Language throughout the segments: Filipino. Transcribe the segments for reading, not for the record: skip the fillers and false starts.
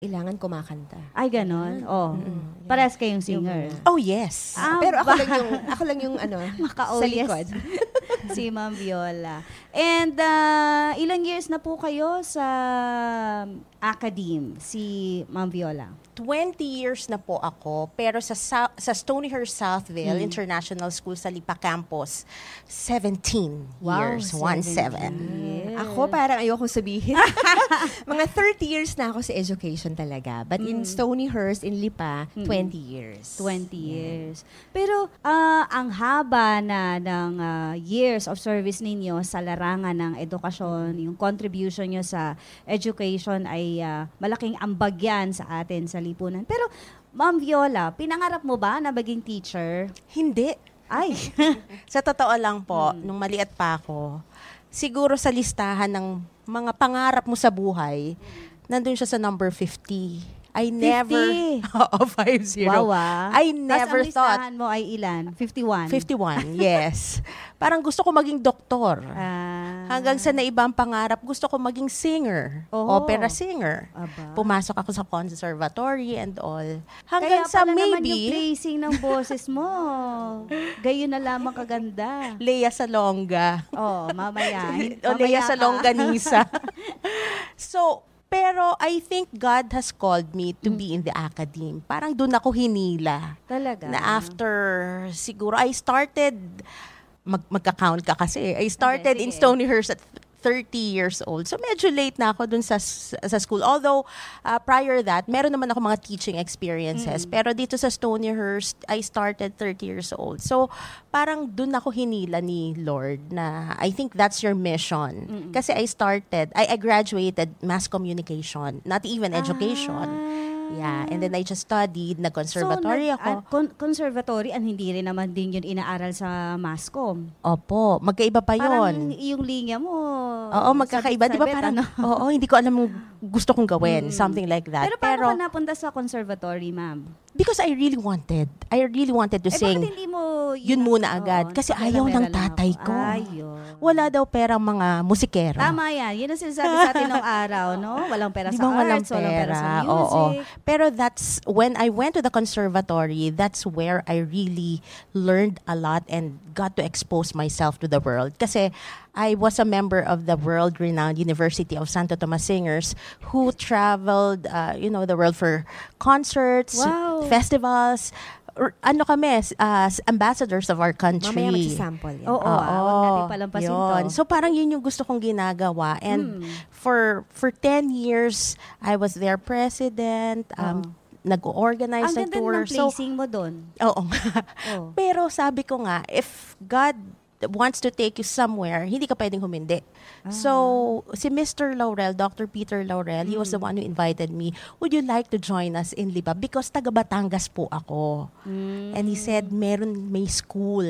kailangan kumakanta. Ay, ganon. Oh. Parehas kayong singer. Oh, yes. Pero ako lang yung sa likod. Si Ma'am Viola. And ilang years na po kayo sa academe, si Ma'am Viola? 20 years na po ako, pero sa Stonyhurst Southville International School sa Lipa Campus, 17 years, 17. Yes. Ako parang ayoko sabihin. Mga 30 years na ako sa education talaga. But in Stonyhurst, in Lipa, 20 years. 20 years. Pero ang haba na ng years of service ninyo sa larangan ng edukasyon, yung contribution nyo sa education ay malaking ambag yan sa atin sa lipunan. Pero, Ma'am Viola, pinangarap mo ba na maging teacher? Hindi. Ay. Sa totoo lang po, nung maliit pa ako, siguro sa listahan ng mga pangarap mo sa buhay, nandun siya sa number 50. I never... 50. Wow, I never ang thought... listahan mo ay ilan? 51? 51, yes. Parang gusto ko maging doktor. Hanggang sa naibang pangarap, gusto ko maging singer. Opera singer. Aba. Pumasok ako sa conservatory and all. Kaya Hanggang sa pala naman yung maybe... placing ng boses mo. Gayon na lamang kaganda. Lea Salonga. Mamaya. O Lea Salonga Nisa. So, pero I think God has called me to be in the academe. Parang doon ako hinila. Talaga? Na after, siguro, I started, magka-count ka kasi. I started in Stonyhurst at 30 years old. So medyo late na ako dun sa school. Although prior that, meron naman ako mga teaching experiences. Pero dito sa Stonyhurst, I started 30 years old. So parang dun ako hinila ni Lord na I think that's your mission. Kasi I graduated mass communication, not even education. Yeah, and then I just studied, nag-conservatory ako. Conservatory, hindi rin naman din yun inaaral sa Mascom. Opo, magkaiba pa yun. Parang yung linya mo. Oo, magkakaiba. Di ba parang, hindi ko alam gusto kong gawin. Something like that. Pero paano ka napunta sa conservatory, ma'am? Because I really wanted to sing. Bakit hindi mo yun muna agad? Kasi ayaw ng tatay ko. Wala daw perang mga musikero. Tama yan. Yun ang sinasabi sa atin ng araw, no? Walang pera sa arts, walang pera sa music. Pero that's, when I went to the conservatory, that's where I really learned a lot and got to expose myself to the world. Kasi I was a member of the world-renowned University of Santo Tomas Singers who traveled, the world for concerts, festivals. Kami, ambassadors of our country. Mamaya magsasample yan. Oo, huwag natin palampasin to. So parang yun yung gusto kong ginagawa. And for 10 years, I was their president. Nag-organize ng tour. Ang ganda ng placing mo doon. Oo. Pero sabi ko nga, if God wants to take you somewhere, hindi ka pwedeng humindi. So, si Mr. Laurel, Dr. Peter Laurel, he was the one who invited me, would you like to join us in Lipa? Because taga Batangas po ako. And he said, may school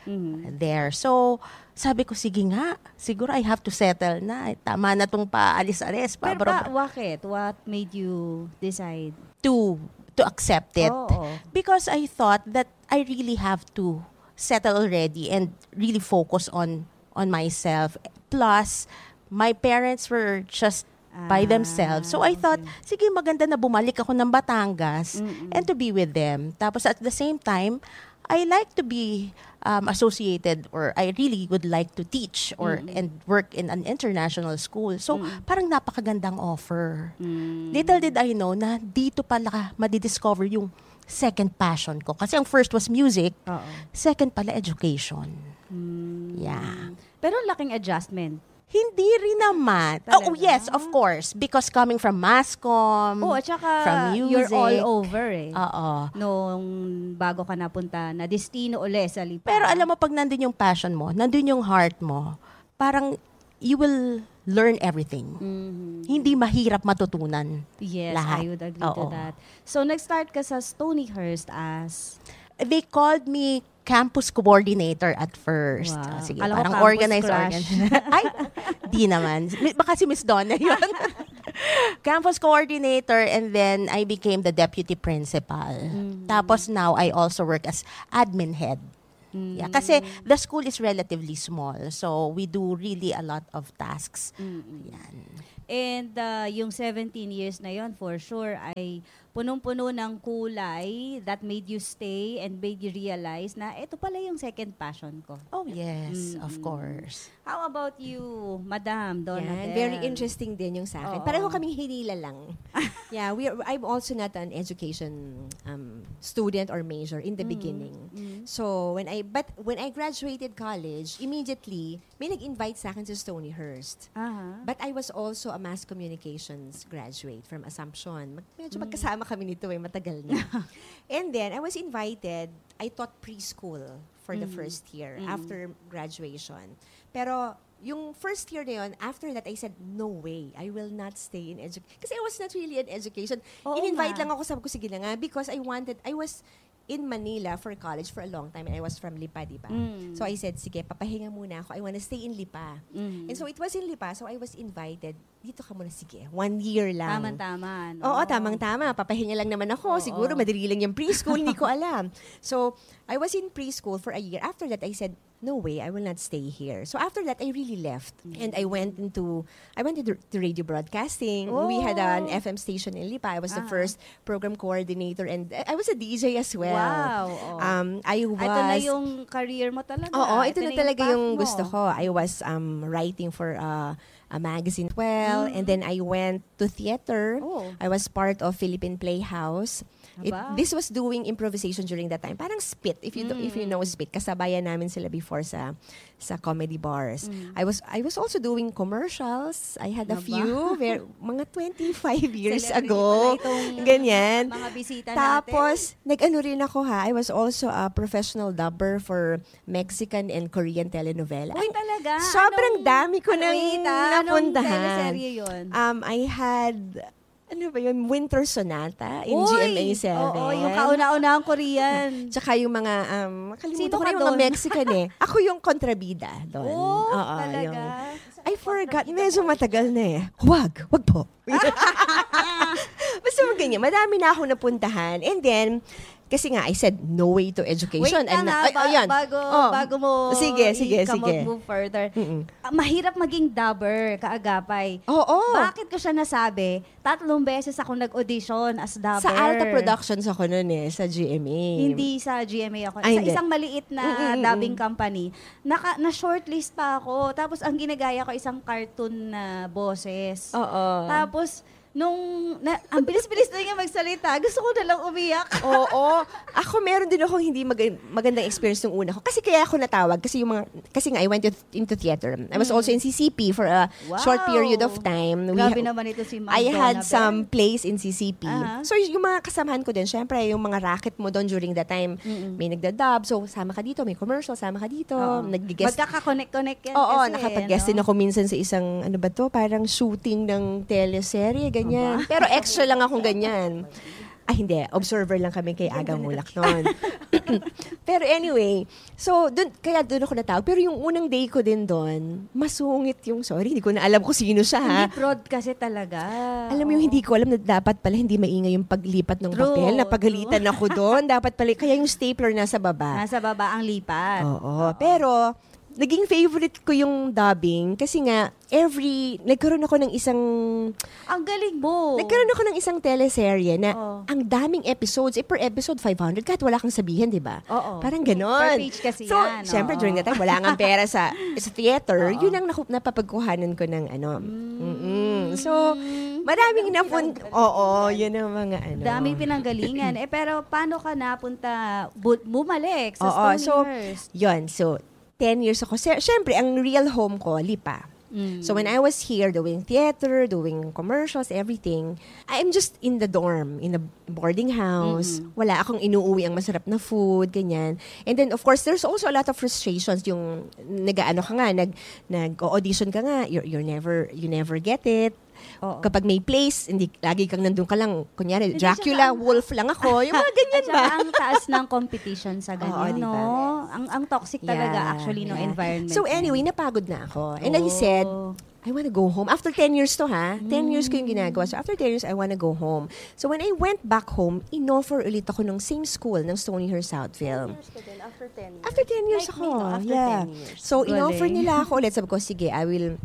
there. So, sabi ko, sige nga, siguro I have to settle na. Tama na tong paalis-alis. Pero bakit? What made you decide? To accept it. Because I thought that I really have to settle already and really focus on myself. Plus, my parents were just by themselves. So I thought, sige, maganda na bumalik ako ng Batangas and to be with them. Tapos at the same time, I like to be associated, or I really would like to teach and work in an international school. So parang napakagandang offer. Little did I know na dito pala madidiscover yung second passion ko. Kasi ang first was music, second pala education. Yeah. Pero laking adjustment. Hindi rin naman. Talaga? Oh, yes, of course. Because coming from Mascom, at saka from music. you're all over Oo. Nung bago ka napunta na destino uli sa Lipa. Pero alam mo, pag nandun yung passion mo, nandun yung heart mo, parang you will learn everything. Hindi mahirap matutunan. Yes, lahat. I would agree to that. So, nag-start ka sa Stonyhurst as? They called me campus coordinator at first. Wow. Sige, Alam parang ko, organized. Ay, di naman. Baka si Miss Donna yun. Campus coordinator, and then I became the deputy principal. Tapos now, I also work as admin head. Yeah, kasi the school is relatively small. So, we do really a lot of tasks. Yan. And yung 17 years na yon for sure ay punong-puno ng kulay that made you stay and made you realize na ito pala yung second passion ko. Oh, yes, of course. How about you, Madam Donabel? Very interesting din yung sa akin. Oo. Pareho kaming hinila lang. I'm also not an education student or major in the beginning. So when I graduated college, immediately may nag-invite sa akin sa Stonyhurst. But I was also a mass communications graduate from Assumption. Medyo magkasama kami nito matagal na. And then I was invited. I taught preschool for the first year after graduation. Pero yung first year na yun, after that, I said, no way, I will not stay in education. Kasi I was not really in education. In-invite lang ako, sabi ko, sige na nga, because I was in Manila for college for a long time and I was from Lipa, di ba? So I said, sige, papahinga muna ako. I wanna stay in Lipa. And so it was in Lipa, so I was invited. Dito ka muna, sige. 1 year lang. Tamang-tama. No? Oo, tamang-tama. Papahinga lang naman ako. Siguro madali lang yung preschool, hindi ko alam. So, I was in preschool for a year. After that, I said, no way, I will not stay here. So after that, I really left. And I went into radio broadcasting. We had an FM station in Lipa. I was the first program coordinator and I was a DJ as well. Wow. Ito na yung career mo talaga. Oo, ito na talaga yung path mo. gusto ko. I was writing for a magazine and then I went to theater. I was part of Philippine Playhouse. This was doing improvisation during that time. Parang Spit, if you know Spit, kasabayan namin sila before sa comedy bars. I was also doing commercials. I had a few mga 25 years ago. Ganyan. Mga bisita Tapos, nag-ano rin ako I was also a professional dubber for Mexican and Korean telenovela. Uy, talaga? Sobrang dami ko nang napuntahan. Anong teleserye yun? I had Winter Sonata in GMA7. Oo, yung kauna-unahang Korean. Tsaka yung mga, kalimutan ko ka yung mga doon? Mexican Ako yung kontrabida doon. Talaga? I forgot. Medyo matagal na Wag po. Basta ganyan. Madami na akong napuntahan. And then, kasi nga, I said, no way to education. Wait lang bago mo move further. Mahirap maging dubber, kaagapay. Oo. Bakit ko siya nasabi? 3 beses ako nag-audition as dubber. Sa Alta Productions ako noon sa GMA. Hindi sa GMA ako. Ay, sa isang maliit na dubbing company. Na-shortlist pa ako. Tapos ang ginagaya ko isang cartoon na boses. Oo. Tapos, ang bilis-bilis na niya magsalita, gusto ko na lang umiyak. Oo. Ako meron din akong hindi magandang experience nung una ko. Kasi kaya ako natawag. Kasi nga, I went into theater. I was also in CCP for a short period of time. Grabe naman ito si Ma'am I had Donabel. some plays in CCP. So, yung mga kasamahan ko din, syempre, yung mga racket mo doon during that time, may nagda-dub. So, sama ka dito, may commercial, sama ka dito. Nag-guest. Magkaka-connect yan Oo, kasi. nakapag-guest din ako minsan sa isang, parang shooting ng teleserye, ganyan. Pero extra lang akong ganyan. Hindi. Observer lang kami kay Aga Mulak noon. Pero anyway, so kaya doon ako natawag. Pero yung unang day ko din doon, masungit yung, hindi ko na alam kung sino siya Hindi prod kasi talaga. Alam mo yung hindi ko alam na dapat pala hindi maingay yung paglipat ng papel. Napagalitan ako doon. Dapat pala, kaya yung stapler nasa baba. Nasa baba ang lipat. Oo. Pero, naging favorite ko yung dubbing kasi nga, nagkaroon ako ng isang... Ang galing mo! Nagkaroon ako ng isang teleserye na ang daming episodes, per episode 500, kahit wala kang sabihin, di ba? Oo. Parang ganon. Per page kasi so, yan. syempre, during that time, wala nga pera sa theater. Yun ang napapagkuhanan ko ng So, maraming Oo, yun ang mga Daming pinanggalingan. Pero paano ka napunta, bumalik sa Stonyhurst? So, 10 years ako. Siyempre, ang real home ko, Lipa. So when I was here doing theater, doing commercials, everything, I'm just in the dorm, in a boarding house. Wala akong inuuwi ang masarap na food, ganyan. And then, of course, there's also a lot of frustrations. Yung nag-audition ka nga, you never get it. Kapag may place, lagi kang nandun ka lang. Kunyari, Dracula, wolf lang ako. Yung mga ganyan ba? Ang taas ng competition sa ganyan, diba? no? Ang toxic talaga actually no environment. So anyway, napagod na ako. And I said, I wanna go home. After 10 years to 10 years ko yung ginagawa. So after 10 years, I wanna go home. So when I went back home, in-offer ulit ako ng same school, ng Stonyhurst Southfield. After 10 years. After 10 years ako. After 10 years. So in-offer nila ako ulit. Sabi ko, sige, I will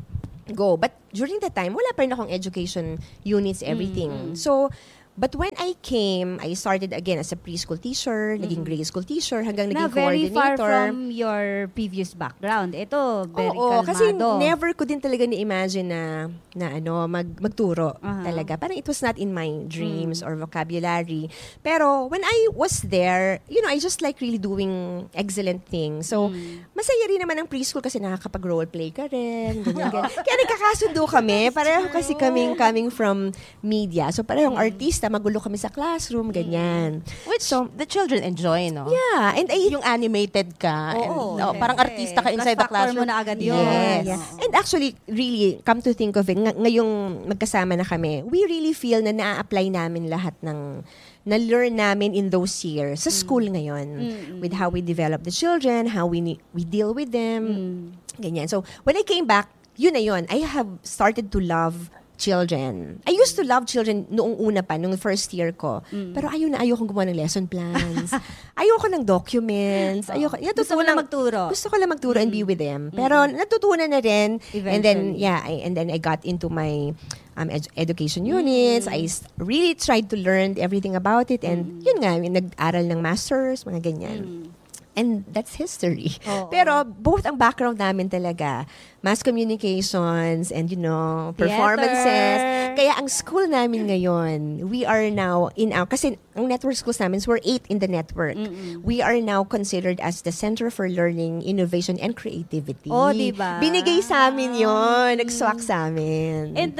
go. But during that time, wala pa rin akong education units, everything. So, but when I came, I started again as a preschool teacher, naging grade school teacher, hanggang Na naging very far coordinator. from your previous background. Ito, very Oo, kalmado. kasi never ko din talaga ni-imagine na magturo talaga. Parang it was not in my dreams or vocabulary. Pero when I was there, I just like really doing excellent things. So, masaya rin naman ang preschool kasi nakakapag-role play ka rin. Ganyan. Kaya nagkakasundo kami. Pareho kasi coming from media. So, parehong artista, magulo kami sa classroom, ganyan. Which the children enjoy, no? Yeah. And Yung animated ka. Oo, and, parang artista ka inside the Plus factor classroom. mo na agad yun. Yes. Yeah. And actually, really, come to think of it, ngayong magkasama na kami, we really feel na na-apply namin lahat ng na-learn namin in those years sa school ngayon. With how we develop the children, how we deal with them. Ganyan. So, when I came back, yun na yun. I have started to love children. I used to love children noong una pa, nung first year ko. Pero ayoko gumawa ng lesson plans. Ayoko ng documents. Gusto mo lang magturo. Gusto ko lang magturo and be with them. Pero natutunan na rin. Eventually. And then I got into my education units. I really tried to learn everything about it. And yun nga, nag-aral ng masters, mga ganyan. And that's history. Pero both ang background namin talaga, mass communications and performances. Theater. Kaya ang school namin ngayon, we are now kasi ang network schools namin, we're 8 in the network. We are now considered as the Center for Learning, Innovation, and Creativity. Oh, diba? Binigay sa amin yun. Nag-swak sa amin. And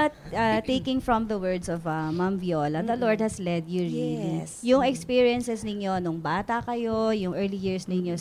taking from the words of Ma'am Viola, the Lord has led you really. Yes. Yung experiences ninyo nung bata kayo, yung early years ninyo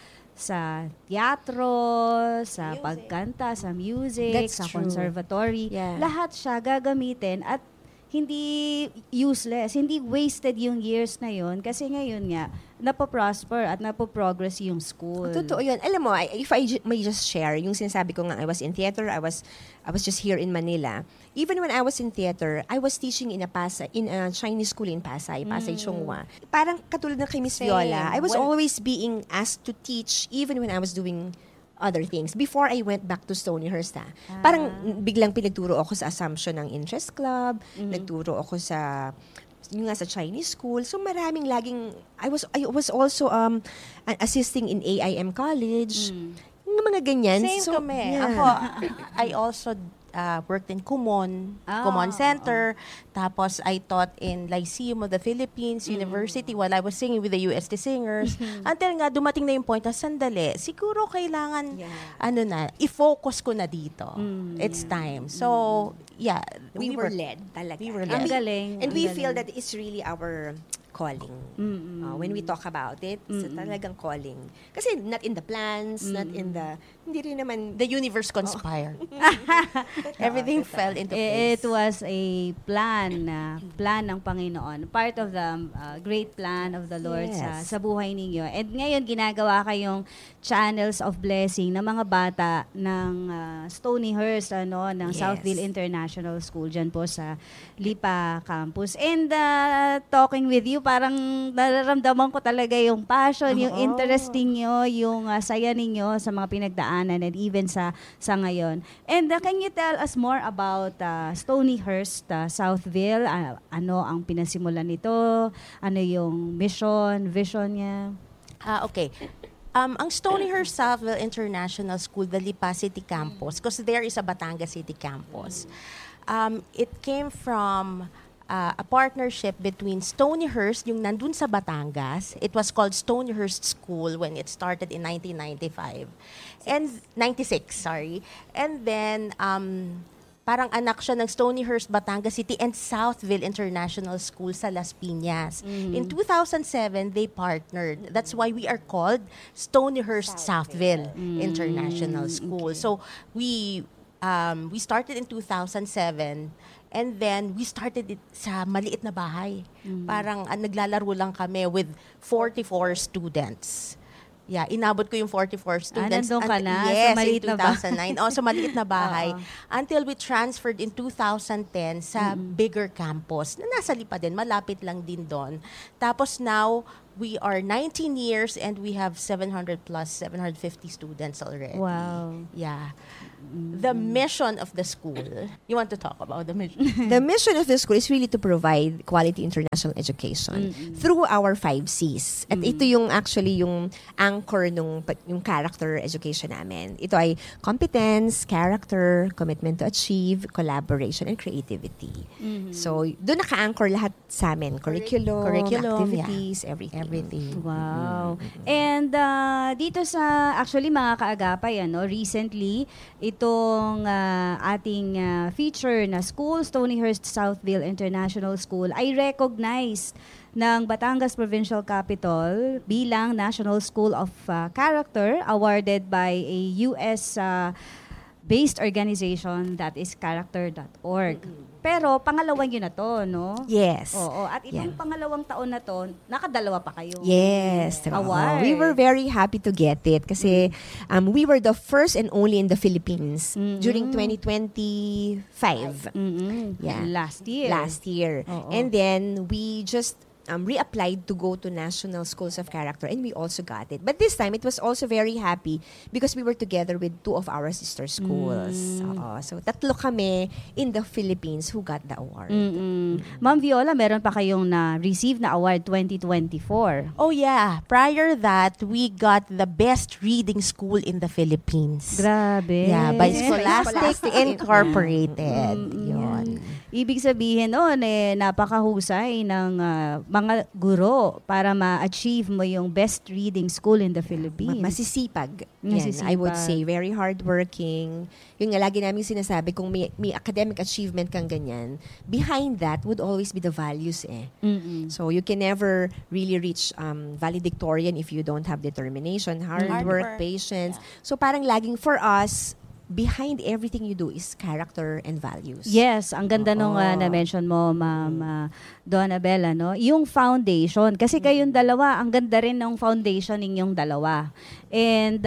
sa teatro, sa pagkanta, sa music, That's sa true. conservatory, Yeah. lahat siya gagamitin at hindi useless, hindi wasted yung years na yun kasi ngayon nga, napoprosper at napoprogress yung school. Totoo yun. Alam mo, if I may just share, yung sinasabi ko nga, I was in theater, I was just here in Manila. Even when I was in theater, I was teaching in a Chinese school in Pasay Chonghua. Parang katulad ng kay Miss Same. Viola, I was always being asked to teach even when I was doing other things. Before I went back to Stonyhurst, parang biglang pinagturo ako sa Assumption ng Interest Club, nagturo ako sa Chinese school. So maraming laging I was also assisting in AIM College. Yung mga ganyan. Same So, kami. yeah. Ako, I also worked in Kumon Center. Tapos I taught in Lyceum of the Philippines University while I was singing with the UST Singers. Until nga dumating na yung point na sandali, siguro kailangan i-focus ko na dito. It's time. So, yeah. We were led talaga. We were Ang led. galing. And ang we galing. feel that it's really our calling. When we talk about it, it's talagang calling. Kasi not in the plans, not in hindi rin naman, The universe conspired. Everything fell into It place. was a plan ng Panginoon. Part of the great plan of the Lord Yes. sa buhay ninyo. And ngayon, ginagawa kayong channels of blessing ng mga bata ng Stonyhurst, ng Yes. Southville International School, dyan po sa Lipa Campus. And talking with you, parang nararamdaman ko talaga yung passion, yung interest ninyo, yung saya ninyo sa mga pinagdaanan and even sa ngayon. And can you tell us more about Stonyhurst, Southville? Ano ang pinasimulan nito? Ano yung mission, vision niya? Okay. Ang Stonyhurst Southville International School, the Lipa City Campus, because there is a Batangas City Campus. It came from a partnership between Stonyhurst, yung nandun sa Batangas. It was called Stonyhurst School when it started in 1995. And 96, sorry. And then parang anak siya ng Stonyhurst, Batangas City and Southville International School sa Las Piñas. In 2007, they partnered. That's why we are called Stonyhurst Southville International School. So we started in 2007 and then we started it sa maliit na bahay. Parang naglalaro lang kami with 44 students. Yeah, inabot ko yung 44 students. Nandun ka na? Yes, Sa maliit in na bahay? 2009. So maliit na bahay. Until we transferred in 2010 sa bigger campus. Na nasa Lipa din, malapit lang din doon. Tapos now, we are 19 years and we have 700 plus 750 students already. Wow. Yeah. The mission of the school. You want to talk about the mission? The mission of the school is really to provide quality international education through our 5 C's. At ito yung actually yung anchor yung character education namin. Ito ay competence, character, commitment to achieve, collaboration, and creativity. So, doon naka-anchor lahat sa amin. Curriculum, activities, everything. Wow. And dito sa, actually mga kaagapay, recently, itong ating feature na school, Stonyhurst Southville International School, ay recognized ng Batangas Provincial Capital bilang National School of Character, awarded by a US based organization that is character.org. Pero pangalawang yun na to, no? Yes. Oo. At itong pangalawang taon na to, nakadalawa pa kayo. Yes. Award. We were very happy to get it kasi we were the first and only in the Philippines during 2025. Yeah. Last year. Oo. And then we just reapplied to go to National Schools of Character, and we also got it. But this time, it was also very happy because we were together with 2 of our sister schools. So, 3 kami in the Philippines who got the award. Ma'am Viola, meron pa kayong na-receive na award 2024. Oh yeah. Prior that, we got the best reading school in the Philippines. Grabe. Yeah, by Scholastic Incorporated. Yun. Ibig sabihin noon, napakahusay ng mga guro para ma-achieve mo yung best reading school in the Philippines. Masisipag. Yan, I would say. Very hardworking. Yun nga, lagi namin sinasabi, kung may academic achievement kang ganyan, behind that would always be the values So you can never really reach valedictorian if you don't have determination, hard work, patience. Yeah. So parang laging for us, behind everything you do is character and values. Yes, ang ganda nung na-mention mo, Ma'am Donna Bella, no? Yung foundation. Kasi kayong dalawa, ang ganda rin ng foundation ninyong dalawa. And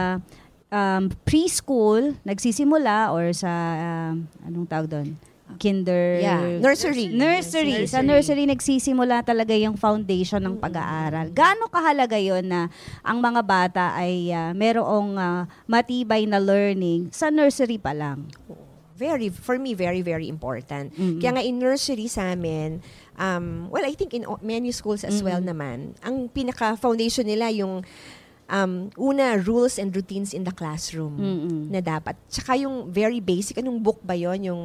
preschool, nagsisimula or sa, anong tawag doon? Nursery. Sa nursery nagsisimula talaga yung foundation ng pag-aaral. Gaano kahalaga yon na ang mga bata ay merong matibay na learning sa nursery pa lang? For me, very, very important. Kaya nga in nursery sa amin, I think in many schools as well naman, ang pinaka-foundation nila yung una, rules and routines in the classroom na dapat. Tsaka yung very basic, anong book ba yon? Yung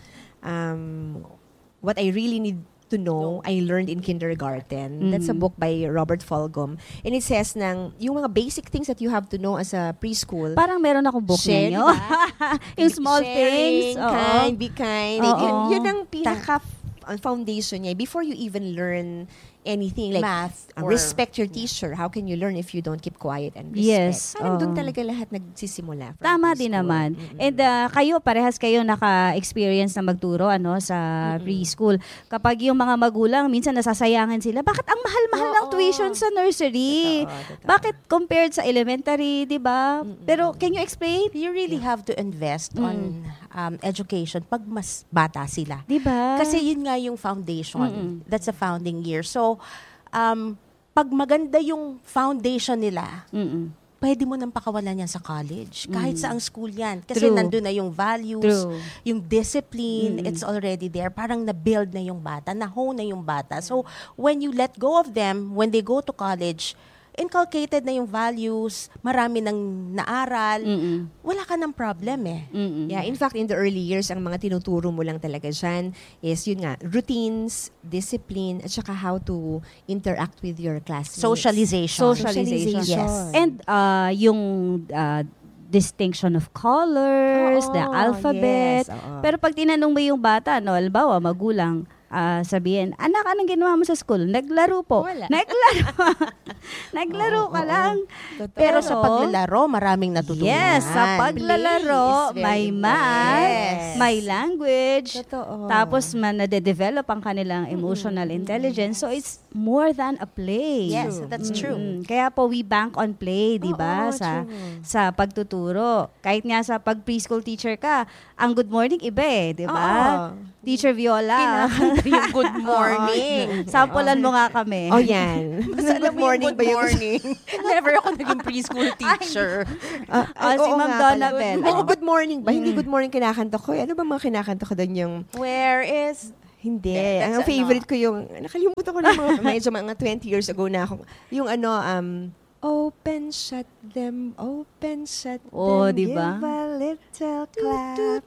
What I Really Need to Know, I Learned in Kindergarten. That's a book by Robert Fulghum. And it says yung mga basic things that you have to know as a preschool. Parang meron akong book ninyo. Yung small things. Kind, be kind. Yun ang pinaka-foundation niya. Before you even learn anything like math or respect your teacher. How can you learn if you don't keep quiet and respect? Yes. Parang doon talaga lahat nagsisimula. Tama din naman. And parehas kayo naka-experience na magturo sa preschool. Kapag yung mga magulang, minsan nasasayangan sila, bakit ang mahal-mahal ng tuition sa nursery? Totoo. Bakit compared sa elementary, di ba? Pero can you explain? You really have to invest on education pag mas bata sila. Di ba? Kasi yun nga yung foundation. That's a founding year. So, pag maganda yung foundation nila, pwede mo nang pakawalan yan sa college. Kahit saang school yan. Kasi nandun na yung values, yung discipline, it's already there. Parang na-build na yung bata, na-hone na yung bata. So, when you let go of them, when they go to college, inculcated na yung values, marami nang naaral, wala ka ng problem Yeah, in fact, in the early years, ang mga tinuturo mo lang talaga dyan is, yun nga, routines, discipline, at saka how to interact with your classmates. Socialization. Yes. And yung distinction of colors, the alphabet. Yes, Pero pag tinanong mo yung bata, halimbawa, magulang, sabihin, anak, anong ginawa mo sa school? Naglaro po. Wala. Naglaro. Naglaro ka lang. Pero sa paglalaro, maraming natutunan. Yes, sa paglalaro, Please, may very math, yes. may language, Totoo. tapos nade-develop ang kanilang emotional intelligence. So it's more than a play. Yes, that's true. Kaya po we bank on play, 'di ba, Oo, sa pagtuturo. Kahit nga sa pag preschool teacher ka, ang good morning iba di ba? Teacher Viola. Yung good morning. Sampulan mo nga kami. Oh, yan. Good morning ba yung morning? Never ako naging preschool teacher. Si Ma'am Donabel. Good morning ba? Hindi good morning kinakanta ko. Ano ba mga kinakanta ko doon yung... Where is... Hindi. Yeah, Ang favorite ko yung... Nakalimutan ko na medyo mga 20 years ago na ako. Yung open, shut them, open, shut them. Oh, diba? Give a little clap.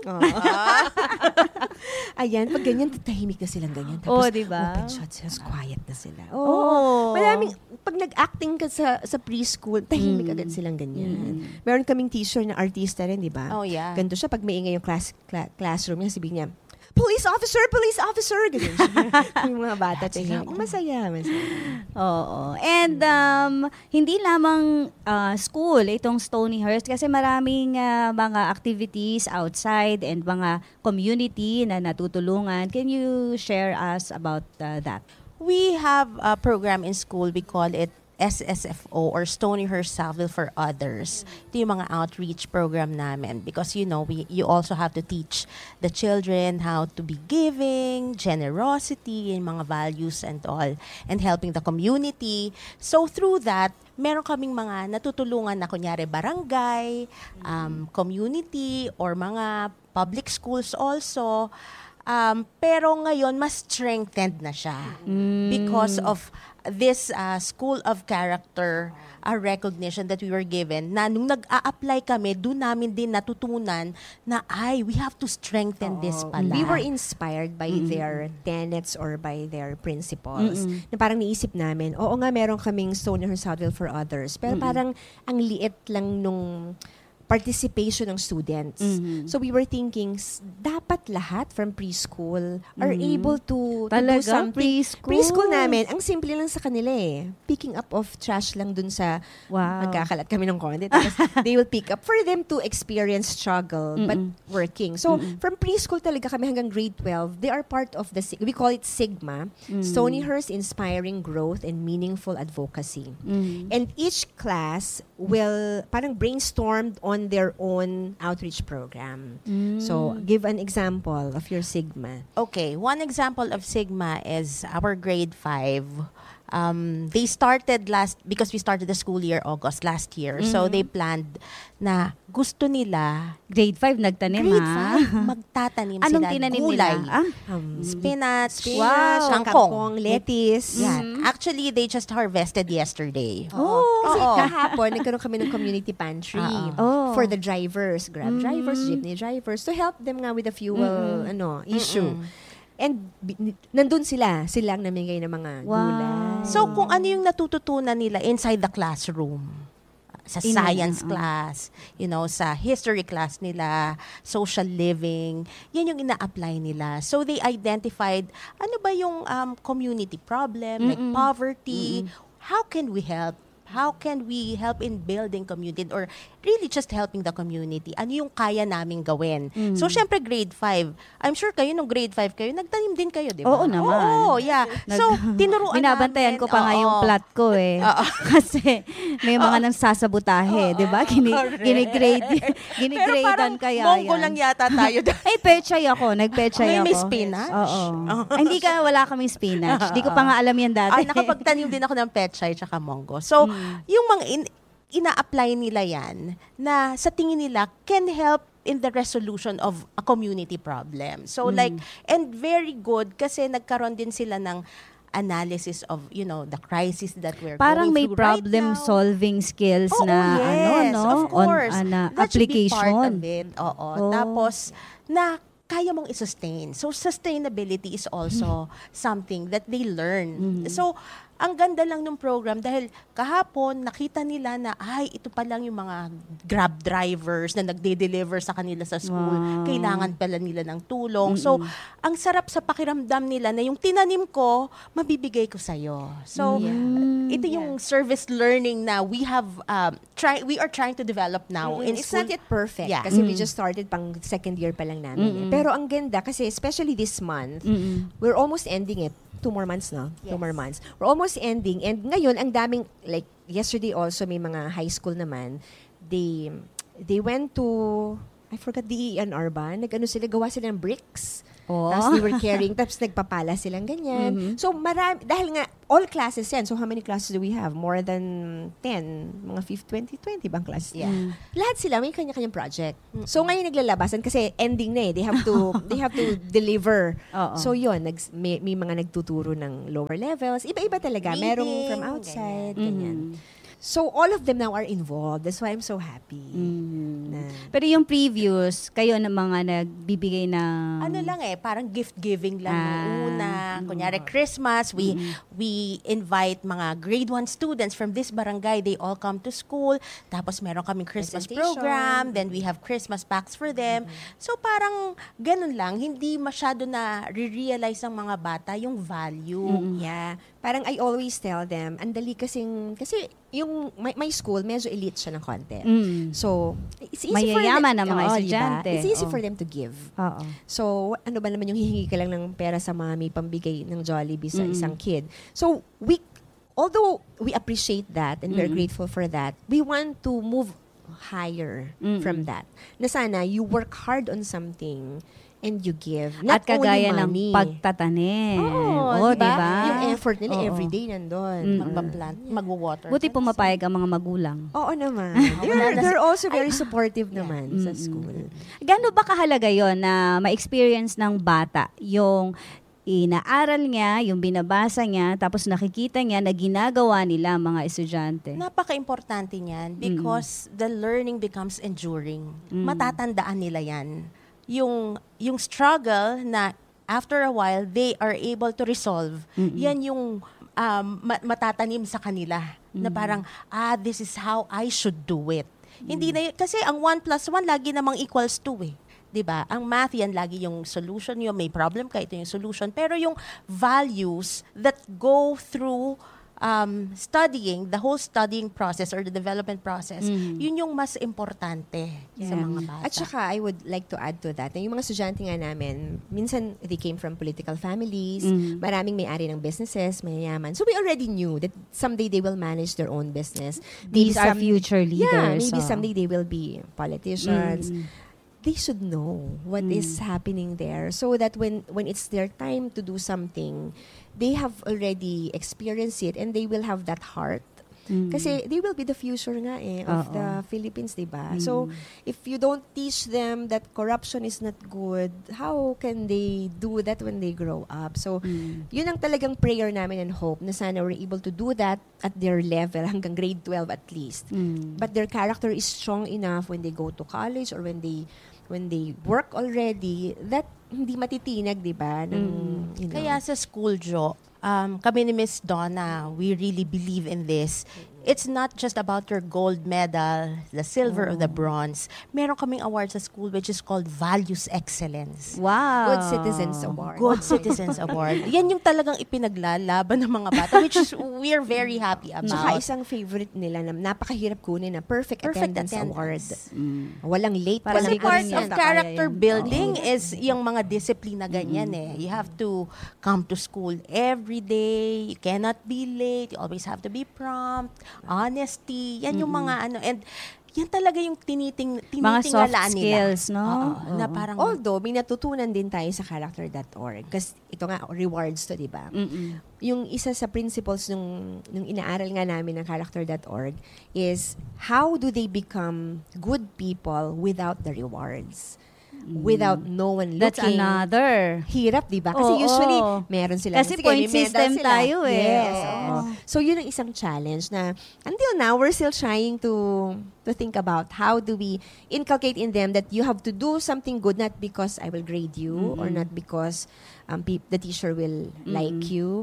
Ayan, pag ganyan, tahimik na silang ganyan. Tapos, diba? open, shut, quiet na sila. Oh. Maraming, pag nag-acting ka sa preschool, tahimik agad silang ganyan. Meron kaming teacher na artista rin, di ba? Oh, yeah. Ganito siya, pag maingay yung classroom niya, sabihin niya, police officer, ganyan siya. Yung mga bata, tahimik. Masaya. Oo. And hindi lamang school itong Stonyhurst kasi maraming mga activities outside and mga community na natutulungan. Can you share us about that? We have a program in school, we call it SSFO or Stonyhurst Salville for Others. Ito yung mga outreach program namin because you also have to teach the children how to be giving, generosity, yung mga values and all, and helping the community. So through that, meron kaming mga natutulungan na kunyari barangay, community, or mga public schools also. Pero ngayon, mas strengthened na siya because of this school of character recognition that we were given na nung nag-a-apply kami, doon namin din natutunan na we have to strengthen this pala. We were inspired by their tenets or by their principles. Na parang niisip namin, oo nga meron kaming Stonyhurst Salville for Others, pero parang ang liit lang nung participation ng students. So we were thinking, dapat lahat from preschool are able to do something. Preschool namin, ang simple lang sa kanila picking up of trash lang dun sa magkakalat kami ng konti. Tapos they will pick up for them to experience struggle but working. So from preschool talaga kami hanggang grade 12, they are part of we call it Sigma, Stonyhurst Inspiring Growth and Meaningful Advocacy. And each class will parang brainstormed on their own outreach program. So, give an example of your Sigma. Okay, one example of Sigma is our grade 5. They started because we started the school year August last year. So, they planned na gusto nila grade 5 nagtanim grade 5 magtatanim Anong sila tinanim gulay. nila? Spinach, kangkong, lettuce. Actually, they just harvested yesterday. Kasi kahapon, nagkaroon kami ng community pantry for the drivers, Grab drivers, jeepney drivers, to help them nga with the fuel issue. And nandun sila ang namigay ng mga gulay. So, kung ano yung natututunan nila inside the classroom, sa science class, sa history class nila, social living, yan yung ina-apply nila. So, they identified, ano ba yung community problem, like poverty, how can we help? How can we help in building community or really just helping the community? Ano yung kaya naming gawin? So, syempre, grade 5. I'm sure kayo, nung grade 5 kayo, nagtanim din kayo, di ba? Oo naman. Oo, yeah. So, tinuruan binabantayan ko pa nga yung plot ko Kasi may mga nagsasabutahe, di ba? Ginigradean kaya Monggo yan. lang yata tayo. Pechay ako. Nagpechay ako. May spinach? Oo. Wala kaming spinach. Hindi ko pa nga alam yan dati. Nakapagtanim din ako ng pechay tsaka monggo. So, yung mga ina-apply nila yan na sa tingin nila can help in the resolution of a community problem. So and very good kasi nagkaroon din sila ng analysis of, the crisis that we're parang going may through right now. problem solving skills na of course. application. That should be part of it. Tapos na kaya mong i-sustain. So, sustainability is also something that they learn. So, ang ganda lang ng program dahil kahapon nakita nila na ito pa lang yung mga Grab drivers na nagde-deliver sa kanila sa school. Wow. Kailangan pala nila ng tulong. So, ang sarap sa pakiramdam nila na yung tinanim ko, mabibigay ko sa'yo. So, ito yung service learning na we are trying to develop now in It's school. not yet perfect Yeah. kasi we just started pang second year pa lang namin. Pero ang ganda kasi especially this month, we're almost ending it. 2 more months na. 2 more months. We're almost ending. And ngayon, ang daming, like, yesterday also, may mga high school naman, they went to, I forgot, DENR ba? Gawa sila ng bricks. Tapos they were carrying, tapos nagpapala silang ganyan. So, dahil nga, all classes yan. So, how many classes do we have? More than 10. Mga 20 bang classes? Yeah. Lahat sila may kanya-kanyang project. So, ngayon naglalabasan kasi ending na eh. They have to deliver. So, yun. May mga nagtuturo ng lower levels. Iba-iba talaga. Merong from outside. Ganyan. So, all of them now are involved. That's why I'm so happy. Pero yung previous, kayo na mga nagbibigay ng... Ano lang parang gift-giving lang nung una. Kunyari, Christmas, we invite mga grade 1 students from this barangay. They all come to school. Tapos meron kaming Christmas program. Then we have Christmas packs for them. So parang ganun lang. Hindi masyado na re-realize ng mga bata yung value. Yeah. Parang I always tell them, andali kasi yung my school, medyo elite siya ng konti. So, it's easy Mayayaman for them. na mga estudyante. Diba? It's easy for them to give. So, ano ba naman yung hihingi ka lang ng pera sa mami, pambigay ng Jollibee sa isang kid. So, although we appreciate that and we're grateful for that, we want to move higher from that. Na sana, you work hard on something and you give. Not At kagaya only money. ng pagtatanim. Diba? Yung effort nila everyday nandun. Magpa-plant, mag-water. Buti pumapayag ang mga magulang. Oo naman. They're also very supportive naman sa school. Gaano ba kahalaga yon na ma-experience ng bata yung inaaral niya, yung binabasa niya, tapos nakikita niya na ginagawa nila mga estudyante? Napaka-importante niyan because the learning becomes enduring. Matatandaan nila yan. Yung struggle na after a while, they are able to resolve. Yan yung matatanim sa kanila. Na parang, this is how I should do it. Hindi na kasi ang 1 plus 1 lagi namang equals 2 eh. 'Di ba? Ang math yan lagi yung solution yun. May problem ka, ito yung solution. Pero yung values that go through studying, the whole studying process or the development process, yun yung mas importante sa mga bata. At saka, I would like to add to that, na yung mga estudyante nga namin, minsan they came from political families, maraming may-ari ng businesses, mayayaman. So we already knew that someday they will manage their own business. These are future leaders. Yeah, maybe someday they will be politicians. They should know what is happening there so that when it's their time to do something, they have already experienced it and they will have that heart. Kasi they will be the future nga of the Philippines, diba? So, if you don't teach them that corruption is not good, how can they do that when they grow up? So, yun ang talagang prayer namin and hope na sana we're able to do that at their level hanggang grade 12 at least. But their character is strong enough when they go to college or when they work already, that hindi matitinag, di ba? Kaya sa school, Jo, kami ni Miss Donna, we really believe in this. It's not just about your gold medal, the silver or the bronze. Meron kaming award sa school which is called Values Excellence. Wow. Good Citizens Award. Good Citizens Award. Yan yung talagang ipinaglalaban ng mga bata, which is we're very happy about. Tsaka isang favorite nila na napakahirap kunin na Perfect Attendance Award. Walang late. Kasi Hindi ko part rin of yata character kaya yun. building is yung mga disiplina ganyan You have to come to school every day. You cannot be late. You always have to be prompt. Honesty. Yan yung mga and yan talaga yung mga soft tinitingala nila. skills, no? Na parang, Although, may natutunan din tayo sa character.org. Kasi ito nga, rewards to, di ba? Yung isa sa principles nung inaaral nga namin ng character.org is how do they become good people without the rewards? Without no one looking. That's another. Hirap, di ba? Kasi usually, meron sila. Kasi point system tayo Yes. So, yun ang isang challenge na until now, we're still trying to think about how do we inculcate in them that you have to do something good not because I will grade you or not because the teacher will like you.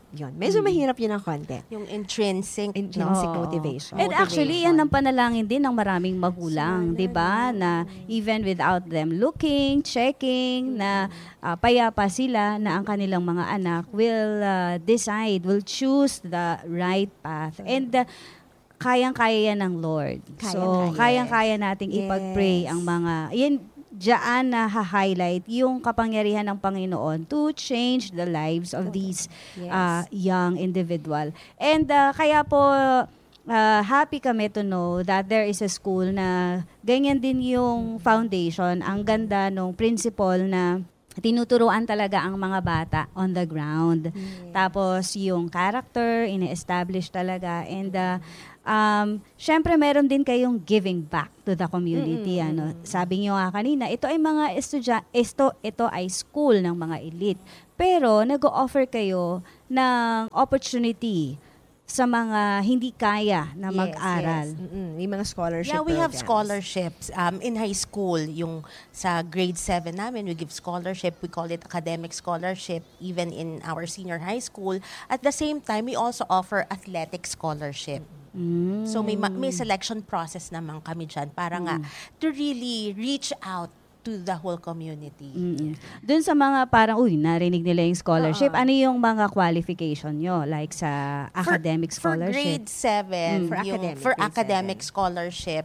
Yun. Medyo mahirap yun ng konti. Yung intrinsic Motivation. And actually, yan ang panalangin din ng maraming magulang, di ba? Na even without them looking, checking, na payapa sila na ang kanilang mga anak will decide, will choose the right path. And kayang-kaya yan ng Lord. Kayang-kaya nating ipag-pray ang mga, yan, diyan na highlight yung kapangyarihan ng Panginoon to change the lives of these young individual. And kaya po, happy kami to know that there is a school na ganyan din yung foundation. Ang ganda nung principal na tinuturuan talaga ang mga bata on the ground. Tapos yung character, ina-establish talaga. And syempre meron din kayong giving back to the community. Sabi niyo nga kanina, ito ay mga ito ay school ng mga elite. Pero nag-o-offer kayo ng opportunity sa mga hindi kaya na mag-aral. Yung mga scholarship Yeah, we have programs. scholarships in high school. Yung sa grade 7 namin, we give scholarship. We call it academic scholarship, even in our senior high school. At the same time, we also offer athletic scholarship. So may selection process naman kami dyan para nga to really reach out to the whole community. Dun sa mga parang, narinig nila yung scholarship, ano yung mga qualification nyo? Like sa academic scholarship? For grade 7, for academic scholarship,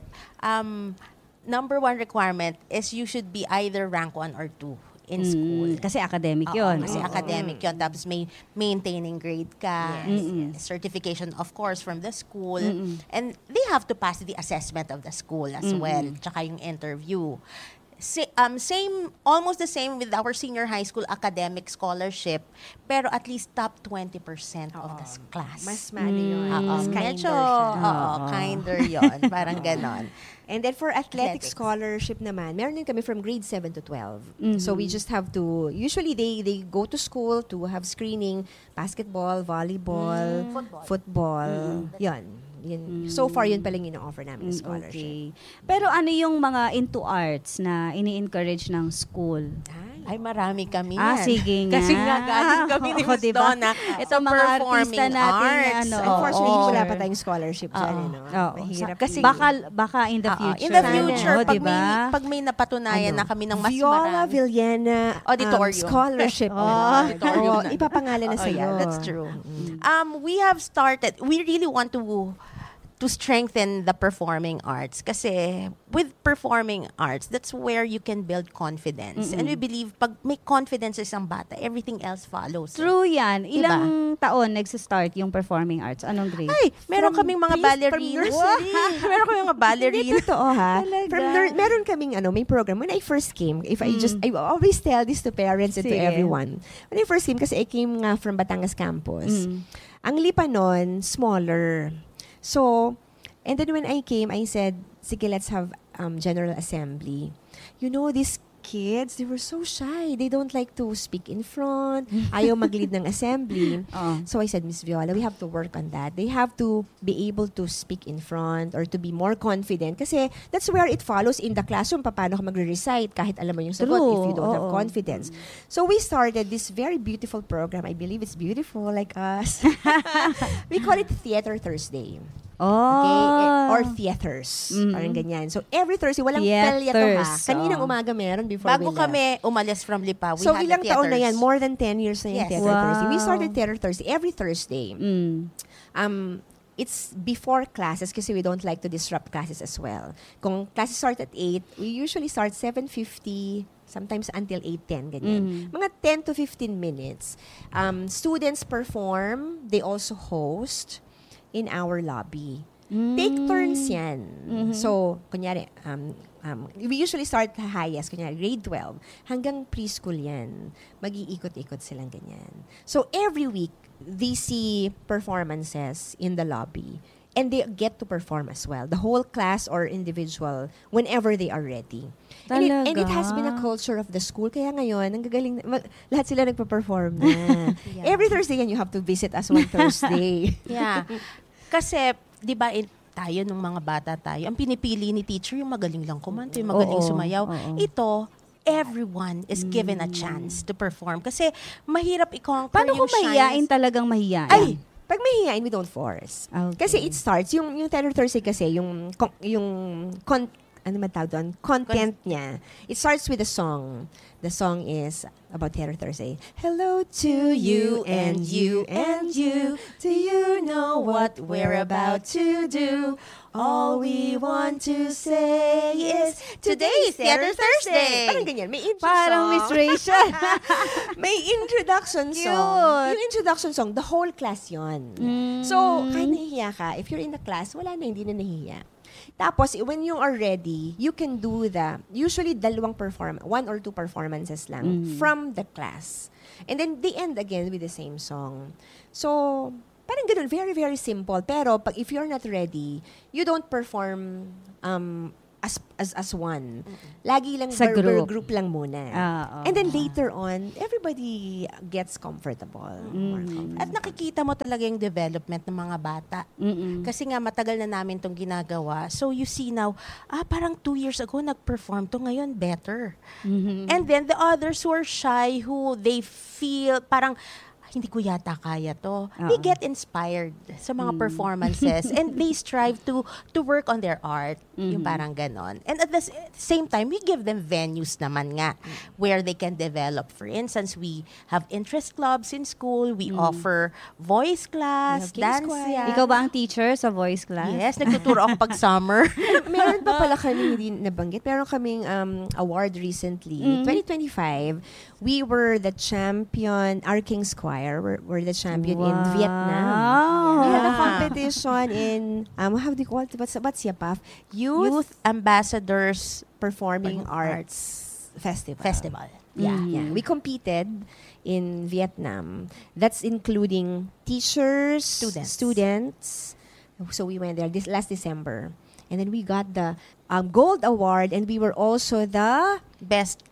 number 1 requirement is you should be either rank 1 or 2 in school. Kasi academic yun. Kasi academic yun. Tapos may maintaining grade ka. Certification, of course, from the school. And they have to pass the assessment of the school as well. Tsaka yung interview. Almost the same with our senior high school academic scholarship, pero at least top 20% of the class. Mas mali yun. Mas kinder Medyo, siya. kinder yun. Parang ganon. And then for athletic scholarship naman, meron din kami from grade 7 to 12. So we just have to, usually they go to school to have screening, basketball, volleyball, football. Yun. So far, yun palang ino-offer namin na scholarship. Okay. Pero ano yung mga into arts na ini-encourage ng school? Ay, marami kami yan. Sige nga. Kasi nga galing kami ni Miss diba? Donna. Ito mga artista natin. Unfortunately, wala pa tayong scholarship dyan. Mahirap. Kasi baka in the future. In the future, diba? pag may napatunayan na kami ng mas Viola marami. Villena Auditorium. Scholarship. Auditorium. Ipapangalan na sa'yo. Yeah, that's true. We have started, we really want to strengthen the performing arts. Kasi with performing arts, that's where you can build confidence. And we believe, pag may confidence isang bata, everything else follows. True yan. Ilang taon nagsa-start yung performing arts? Anong grade? Ay, meron kaming mga ballerinas. Meron kaming mga ballerinas. Totoo ha. Meron kaming may program. When I first came, I always tell this to parents and to everyone. When I first came, kasi I came nga from Batangas campus. Ang lipa nun, smaller. So, and then when I came, I said, sige, let's have General Assembly. You know, these kids, they were so shy. They don't like to speak in front. Ayaw mag-lead ng assembly. So I said, Miss Viola, we have to work on that. They have to be able to speak in front or to be more confident. Kasi that's where it follows in the classroom. Paano ka magre-recite kahit alam mo yung sagot if you don't have confidence. So we started this very beautiful program. I believe it's beautiful like us. We call it Theater Thursday. Okay? Or theaters. Parang ganyan. So, every Thursday, walang pelya to ha. Kaninang umaga meron before Bago kami umalis from Lipa, we so, had ilang the taon na theaters. yan? More than 10 years na yung Theater Thursday. We started Theater Thursday every Thursday. It's before classes kasi we don't like to disrupt classes as well. Kung classes start at 8, we usually start 7:50, sometimes until 8:10, ganyan. Mga 10 to 15 minutes. Students perform, they also host in our lobby. Take turns yan. So, kunyari, we usually start highest, kunyari, grade 12, hanggang preschool yan. Mag-iikot-ikot silang ganyan. So, every week, they see performances in the lobby. And they get to perform as well. The whole class or individual, whenever they are ready. And it has been a culture of the school. Kaya ngayon, ang gagaling, lahat sila nagpa-perform na. Every Thursday yan, you have to visit us one Thursday. Yeah. Kasi, di ba, tayo nung mga bata tayo, ang pinipili ni teacher yung magaling lang kumanta, yung magaling sumayaw. Ito, everyone is given a chance to perform. Kasi mahirap i-conquer Paano yung kung mahiyain shyness. talagang mahiyain? Ay, Pag mahihain, we don't force. Okay. Kasi it starts, yung Terror Thursday kasi, ano man tawag doon? Content niya. It starts with a song. The song is about Terror Thursday. Hello to you and you and you. Do you know what we're about to do? All we want to say is today's Terror Thursday. Parang ganyan. May intro Parang song. Miss Rachel. May introduction song. Cute. Yung introduction song, the whole class yon. So, kahit nahihiya ka, if you're in the class, wala na, hindi na nahihiya. Tapos, when you are ready, you can do usually one or two performances lang from the class. And then, they end again with the same song. So, parang ganun, very, very simple. Pero, if you're not ready, you don't perform as one. Lagi lang Sa group. group lang muna. And then later on, everybody gets comfortable. More comfortable. At nakikita mo talaga yung development ng mga bata. Kasi nga matagal na namin tong ginagawa. So you see now, parang 2 years ago nag-perform to, ngayon better. And then the others who are shy, who they feel parang hindi ko yata kaya to. They get inspired sa mga performances and they strive to work on their art. Yung parang ganon. And at the same time, we give them venues naman nga where they can develop. For instance, we have interest clubs in school. We offer voice class, We have dance. King's Choir. Yeah. Ikaw ba ang teacher sa voice class? Yes, nagtuturo ako pag summer. Meron pa pala kami hindi nabanggit. Meron kaming award recently. 2025, we were the champion, our King's Choir, we're the champion in Vietnam. We had a competition in, how do you call it? What's YAPAF? Youth Ambassadors Performing Arts Festival. Yeah. Yeah. We competed in Vietnam. That's including teachers, students. So we went there this last December. And then we got the gold award, and we were also the Best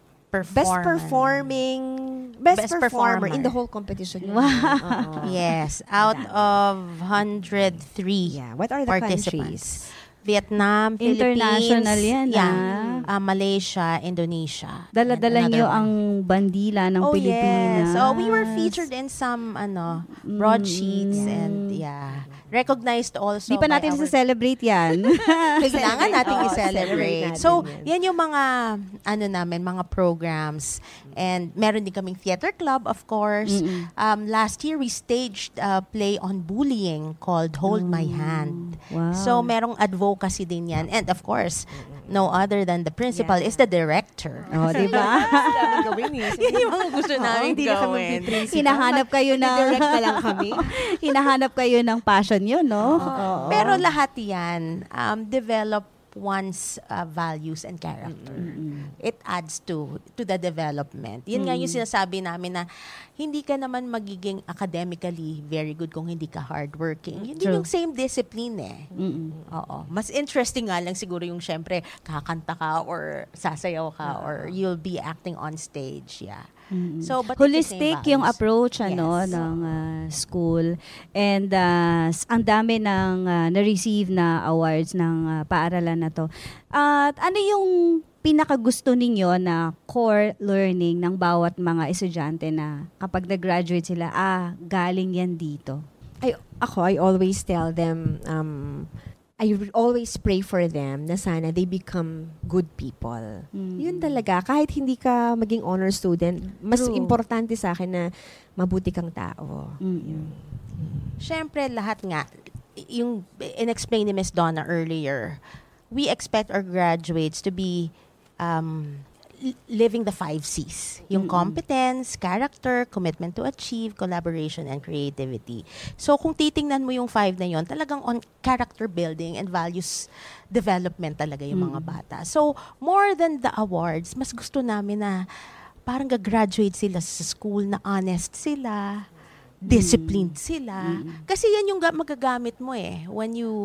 performer in the whole competition. Wow. Yes, out of 103 Yeah. What are the participants. countries? Vietnam, International Philippines, yan, Malaysia, Indonesia. Dala-dala And nyo another ang bandila ng one. Pilipinas. Yes. Oh, we were featured in some broadsheets and recognized also. Di pa natin celebrate yan. Kailangan natin Oo, i-celebrate. celebrate So, natin yan yung mga mga programs. And meron din kaming theater club, of course. Last year, we staged a play on bullying called Hold My Hand. Wow. So, merong advocacy din yan. And of course, no other than the principal is the director. Oh, di ba? Yan yung mga gusto namin Hindi na kami gawin. principal. Hinahanap kayo ng Direct na lang kami. hinahanap kayo ng passion yun, no? Oo. Pero lahat yan, develop one's values and character. It adds to the development. Yun nga yung sinasabi namin na hindi ka naman magiging academically very good kung hindi ka hardworking. Yun din yung same discipline eh. Oo. Mas interesting nga lang siguro yung syempre kakanta ka or sasayaw ka or you'll be acting on stage. Yeah. So, but Holistic yung approach Yes. ng school, and ang dami ng na-receive na awards ng paaralan na to. At ano yung pinakagusto ninyo na core learning ng bawat mga estudyante na kapag nag-graduate sila, galing yan dito? I always tell them, I always pray for them na sana they become good people. Yun talaga. Kahit hindi ka maging honor student, mas True. importante sa akin na mabuti kang tao. Siyempre, lahat nga, yung in-explain ni Ms. Donna earlier, we expect our graduates to be living the 5 C's. Yung competence, character, commitment to achieve, collaboration, and creativity. So, kung titingnan mo yung 5 na yon, talagang on character building and values development talaga yung mga bata. So, more than the awards, mas gusto namin na parang gagraduate sila sa school na honest sila, disciplined sila. Kasi yan yung magagamit mo eh when you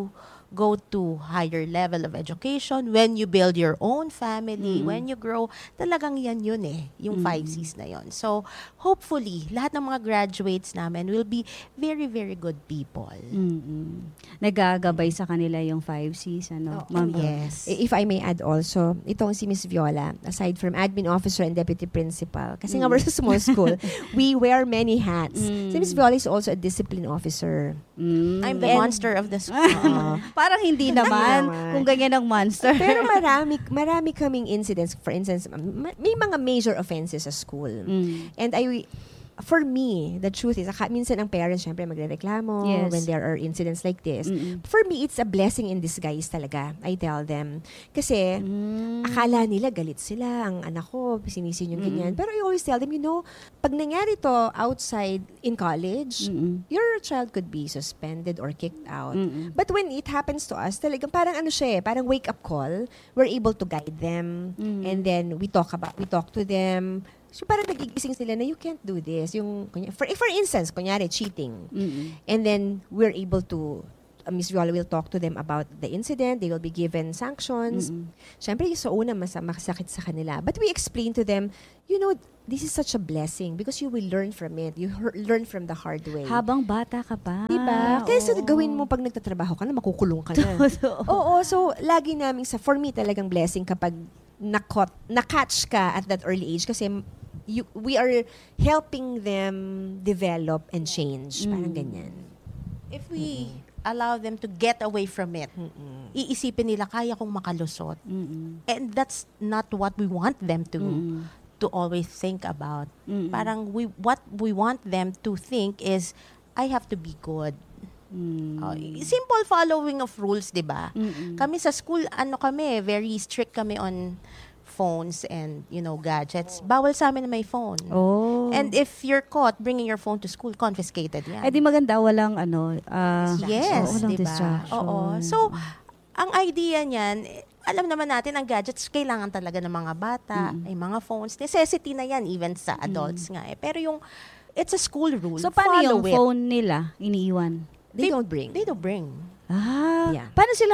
go to higher level of education, when you build your own family, when you grow, talagang yan yun yung 5 C's na yun. So, hopefully, lahat ng mga graduates namin will be very, very good people. Nagagabay sa kanila yung 5 C's, ano? Ma'am? Yes. If I may add also, itong si Miss Viola, aside from admin officer and deputy principal, kasi nga we're sa small school, we wear many hats. Si Miss Viola is also a discipline officer. I'm the monster of the school. Parang hindi naman, kung ganyan ang monster. Pero marami kaming incidents. For instance, may mga major offenses sa school. And for me, the truth is, minsan ang parents, syempre, magrereklamo when there are incidents like this. For me, it's a blessing in disguise talaga. I tell them. Kasi, akala nila galit sila, ang anak ko, sinisin yung ganyan. Pero I always tell them, pag nangyari to outside in college, your child could be suspended or kicked out. But when it happens to us, talagang parang parang wake-up call. We're able to guide them. And then, we talk to them. So, parang nagigising sila na you can't do this. For instance, kunyari, cheating. And then, we're able to, Ms. Viola will talk to them about the incident. They will be given sanctions. Siyempre, sa una, masakit sa kanila. But we explain to them, this is such a blessing because you will learn from it. You learn from the hard way. Habang bata ka pa. Diba? Kaya gawin mo pag nagtatrabaho ka na, makukulong ka na. Oo, so, lagi namin for me talagang blessing kapag na-catch ka at that early age kasi we are helping them develop and change. Parang ganyan. If we allow them to get away from it, iisipin nila, kaya kong makalusot. And that's not what we want them to always think about. Parang what we want them to think is, I have to be good. Simple following of rules, diba? Kami sa school, very strict kami on phones and, gadgets. Bawal sa amin na may phone. And if you're caught bringing your phone to school, confiscated yan. Di maganda, walang yes, walang diba? distraction. Oo. So, ang idea niyan, alam naman natin, ang gadgets, kailangan talaga ng mga bata, ay mga phones. Necessity na yan, even sa adults nga. Pero it's a school rule. So, paano yung Follow it. phone nila iniiwan? They don't bring. They don't bring. Yeah. Paano sila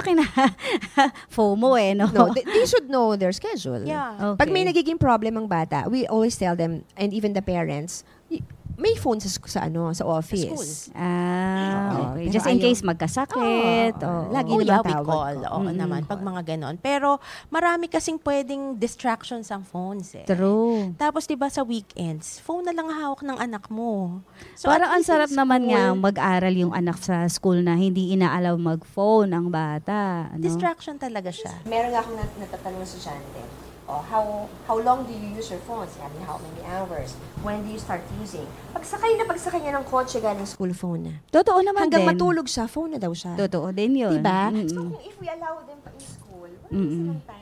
FOMO no? No, they should know their schedule. Yeah. Okay. Pag may nagiging problem ang bata, we always tell them, and even the parents, may phone sa office. Okay. Pero Just in case magkasakit. Lagi Oh, naman yeah, we tawag call. ko. Oo naman, pag mga ganon. Pero marami kasing pwedeng distractions ang phones True. Tapos, diba, sa weekends, phone na lang hawak ng anak mo. So, Parang at ang least in sarap naman school, nga mag-aral yung anak sa school na hindi inaalaw mag-phone ang bata. distraction talaga siya. Meron nga akong natatanong sa estudyante. How long do you use your phone? Sabi niya, how many hours? When do you start using? Pagsakay niya ng kotse galing school, phone na. Totoo naman Hanggang din. matulog siya, phone na daw siya. Totoo din yun. Diba? So, kung if we allow them pa in school, wala silang time.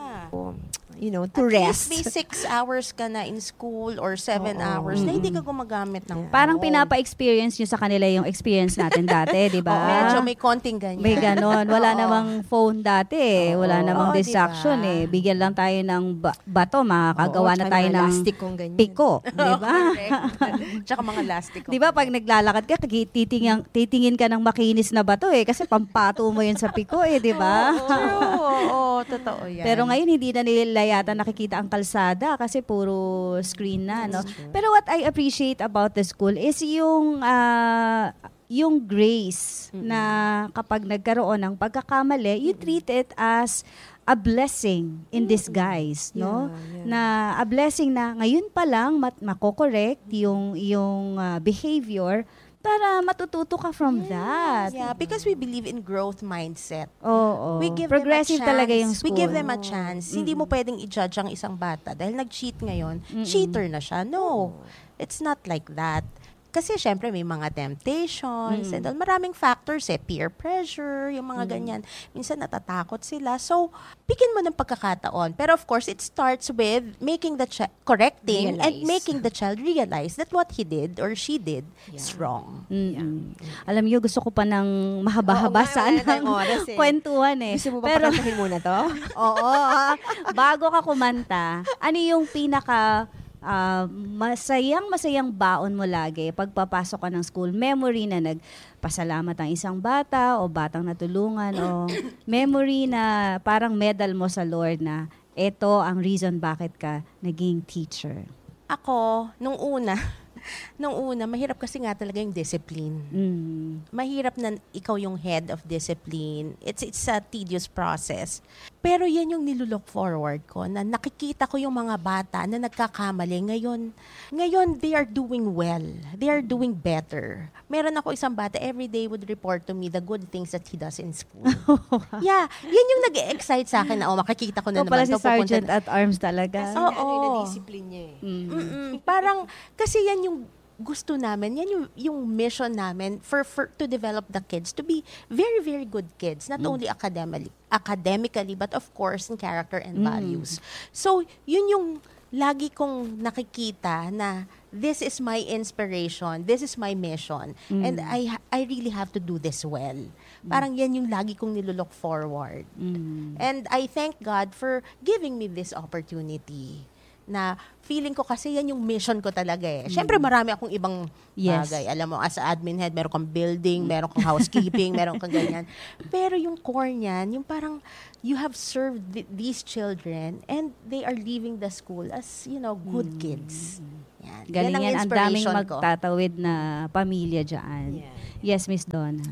To At rest. least may 6 hours ka na in school or 7 hours na hindi ka gumagamit ng Parang phone. pinapa-experience nyo sa kanila yung experience natin dati, di ba? Medyo may konting ganyan. May ganon. Wala namang phone dati eh. Wala namang Oo, distraction diba? eh. Bigyan lang tayo ng bato, makakagawa na tayo ng piko. Di ba? Tsaka mga elastic. Di ba pag naglalakad ka, titingin ka ng makinis na bato eh. Kasi pampato mo yun sa piko eh, di ba? Oo, totoo yan. Pero ngayon, hindi na nila yata nakikita ang kalsada kasi puro screen na, no? Pero what I appreciate about the school is yung grace na kapag nagkaroon ng pagkakamali, you treat it as a blessing in disguise, no? Yeah. Na a blessing na ngayon pa lang mako-correct yung behavior para matututo ka from that. Yeah, because we believe in growth mindset. Oo. We give Progressive them a chance. talaga yung school. We give them a chance. Hindi mo pwedeng i-judge ang isang bata dahil nag-cheat ngayon, cheater na siya. No. It's not like that. Kasi syempre may mga temptations and all. Maraming factors peer pressure, yung mga ganyan. Minsan natatakot sila. So, bigyan mo ng pagkakataon. Pero of course, it starts with making the correcting and making the child realize that what he did or she did is wrong. Alam niyo, gusto ko pa ng mahaba-haba sana kwentuhan eh. Gusto mo ba pakantahin muna to? Oo. Bago ka kumanta, ano yung pinaka masayang baon mo lagi pagpapasok ka ng school? Memory na nagpasalamat ang isang bata o batang natulungan o memory na parang medal mo sa Lord na ito ang reason bakit ka naging teacher? Ako, nung una, mahirap kasi nga talaga yung discipline. Mahirap na ikaw yung head of discipline. It's a tedious process. Pero yan yung nilulook forward ko, na nakikita ko yung mga bata na nagkakamali. Ngayon, they are doing well. They are doing better. Meron ako isang bata, every day would report to me the good things that he does in school. Yeah, yan yung nag-excite sa akin na, makikita ko na Ito naman. pala si Sergeant at Arms talaga. Kasi na-discipline niya eh. Parang, kasi yan yung gusto namin, yan yung mission namin for to develop the kids to be very, very good kids. Not only academically, but of course in character and values. So, yun yung lagi kong nakikita na this is my inspiration, this is my mission, and I really have to do this well. Parang yan yung lagi kong nilulook forward. And I thank God for giving me this opportunity. Na feeling ko kasi yan yung mission ko talaga eh. Siyempre marami akong ibang bagay. Alam mo, as admin head, meron kang building, meron kang housekeeping, meron kang ganyan. Pero yung core niyan, yung parang you have served these children and they are leaving the school as, good kids. Yan. Galing yan, ang daming ko. magtatawid na pamilya dyan. Yes, Miss Donna.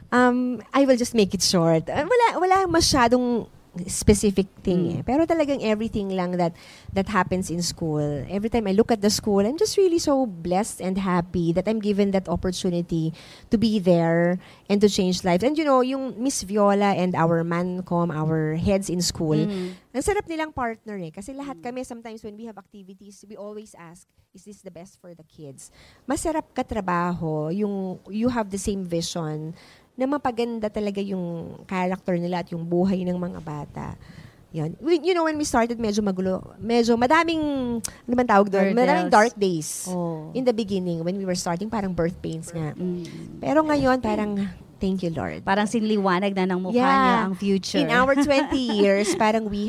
I will just make it short. Wala masyadong specific thing pero talagang everything lang that happens in school. Every time I look at the school, I'm just really so blessed and happy that I'm given that opportunity to be there and to change lives. And yung Miss Viola and our Mancom, our heads in school, ang sarap nilang partner eh. Kasi lahat kami, sometimes when we have activities, we always ask, is this the best for the kids? Masarap katrabaho, yung you have the same vision na mapaganda talaga yung character nila at yung buhay ng mga bata. Yun. When we started, medyo magulo. Medyo madaming, ano man tawag doon? Madaming dark days. In the beginning, when we were starting, parang birth pains nga. Pero ngayon, parang, thank you, Lord. Parang sinliwanag na ng mukha niya ang future. In our 20 years, parang we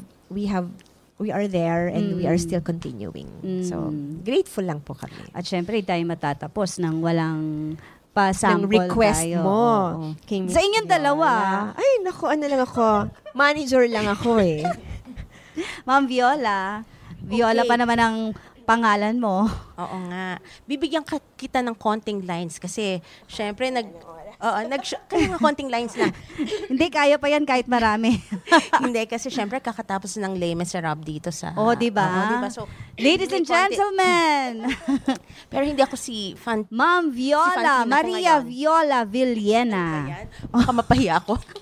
are there and we are still continuing. So, grateful lang po kami. At syempre, tayo matatapos ng walang pa-sample request tayo. mo. Sa inyong dalawa. Ay, naku, ano lang ako. Manager lang ako eh. Ma'am Viola. Viola pa naman ang pangalan mo. Oo nga. Bibigyan kita ng konting lines kasi syempre kaya nga konting lines lang. Hindi, kaya pa yan kahit marami. Hindi, kasi syempre kakatapos ng Les Miserables dito sa... Diba? Diba? So, ladies and gentlemen. Pero hindi ako si fan. Ma'am Viola, si Maria Viola Villena. Baka mapahiya ako.